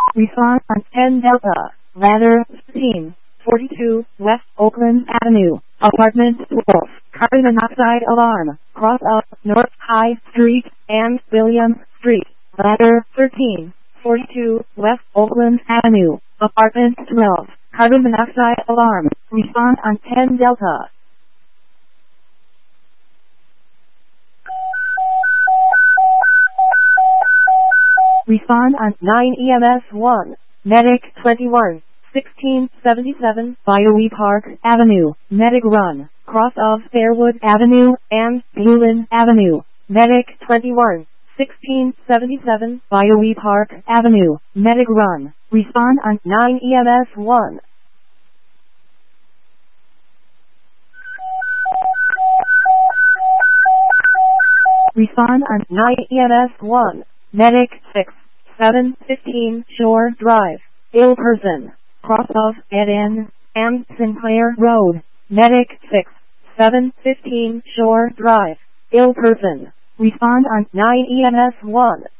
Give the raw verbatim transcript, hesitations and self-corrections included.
Respond on ten Delta, ladder thirteen forty-two West Oakland Avenue, apartment twelve, carbon monoxide alarm, cross of North High Street and William Street, ladder thirteen forty-two West Oakland Avenue, apartment twelve, carbon monoxide alarm. Respond on ten Delta. Respond on nine E M S one, Medic twenty-one, sixteen seventy-seven Bioe Park Avenue, Medic Run, cross of Fairwood Avenue and Bulin Avenue, Medic twenty-one, sixteen seventy-seven Bioe Park Avenue, Medic Run. Respond on nine E M S one. Respond on nine E M S one, Medic six, seven fifteen Shore Drive, ill person, cross of Ed N and Sinclair Road, Medic six, seven fifteen Shore Drive, ill person. Respond on nine E M S one.